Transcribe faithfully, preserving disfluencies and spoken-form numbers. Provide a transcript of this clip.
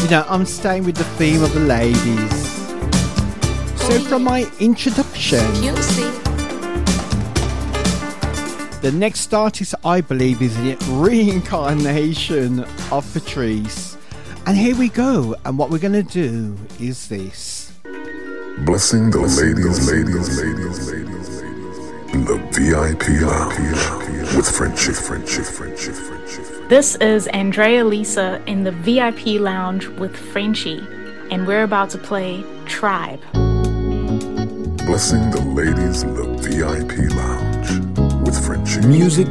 you know, I'm staying with the theme of the ladies. So from my introduction, the next artist I believe is a reincarnation of Patrice. And here we go. And what we're going to do is this. Blessing the ladies, ladies, ladies, ladies, in the V I P lounge with friendship, friendship, friendship, friendship. This is Andrea Lisa in the V I P lounge with Frenchie, and we're about to play Tribe. Blessing the ladies in the V I P lounge with friendship. Music